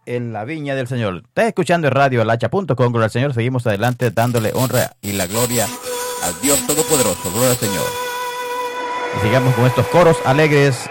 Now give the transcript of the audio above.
en la viña del Señor. Estás escuchando en Radio Alacha.com. Gloria al Señor. Seguimos adelante dándole honra y la gloria a Dios Todopoderoso. Gloria al Señor. Y sigamos con estos coros alegres